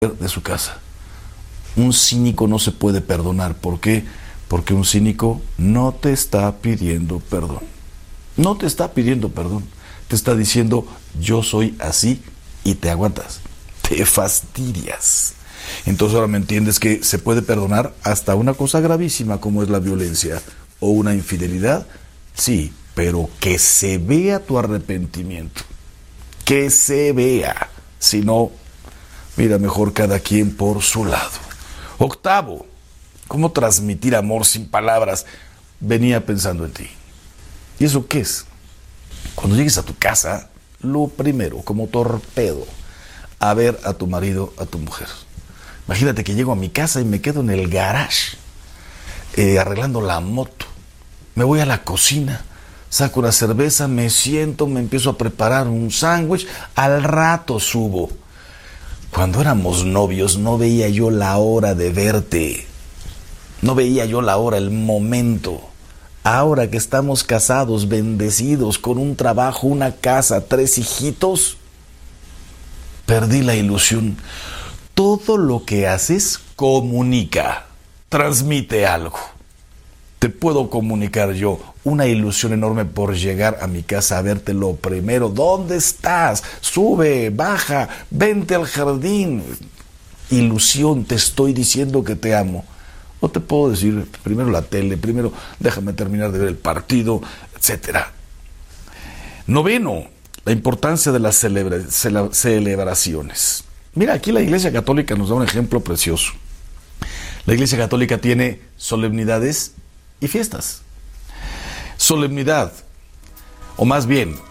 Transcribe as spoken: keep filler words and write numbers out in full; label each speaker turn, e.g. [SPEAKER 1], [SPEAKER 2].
[SPEAKER 1] de su casa. Un cínico no se puede perdonar. ¿Por qué? Porque un cínico no te está pidiendo perdón. No te está pidiendo perdón. Te está diciendo, yo soy así y te aguantas. Te fastidias. Entonces ahora me entiendes que se puede perdonar hasta una cosa gravísima como es la violencia o una infidelidad. Sí, pero que se vea tu arrepentimiento. Que se vea. Si no, mira, mejor cada quien por su lado. Octavo, ¿cómo transmitir amor sin palabras? Venía pensando en ti. ¿Y eso qué es? Cuando llegues a tu casa, lo primero, como torpedo, a ver a tu marido, a tu mujer. Imagínate que llego a mi casa y me quedo en el garage, eh, arreglando la moto. Me voy a la cocina, saco una cerveza, me siento, me empiezo a preparar un sándwich, al rato subo. Cuando éramos novios no veía yo la hora de verte, no veía yo la hora, el momento. Ahora que estamos casados, bendecidos, con un trabajo, una casa, tres hijitos, perdí la ilusión. Todo lo que haces comunica, transmite algo. Te puedo comunicar yo una ilusión enorme por llegar a mi casa a verte lo primero. ¿Dónde estás? Sube, baja, vente al jardín. Ilusión, te estoy diciendo que te amo. O te puedo decir, primero la tele, primero déjame terminar de ver el partido, etcétera. Noveno, la importancia de las celebra- cele- celebraciones. Mira, aquí la Iglesia Católica nos da un ejemplo precioso. La Iglesia Católica tiene solemnidades y fiestas. Solemnidad, o más bien,